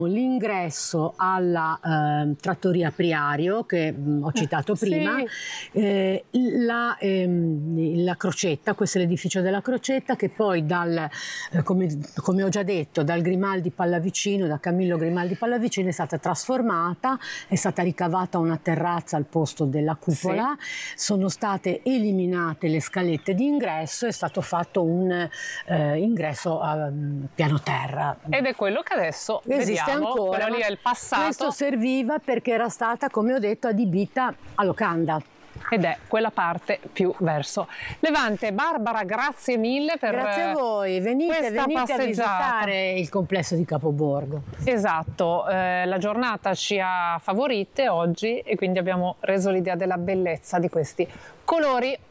L'ingresso alla trattoria Priario che ho citato prima, sì. La Crocetta, questo è l'edificio della Crocetta che poi come ho già detto, dal Grimaldi Pallavicino, da Camillo Grimaldi Pallavicino è stata trasformata, è stata ricavata una terrazza al posto della cupola, sì. Sono state eliminate le scalette di ingresso, è stato fatto un ingresso a piano terra. Ed è quello che adesso esiste ancora. Quello lì è il passato. Questo serviva perché era stata, come ho detto, adibita a locanda. Ed è quella parte più verso Levante. Barbara, grazie mille per grazie a voi, venite a visitare il complesso di Capoborgo. Esatto, la giornata ci ha favorite oggi e quindi abbiamo reso l'idea della bellezza di questi colori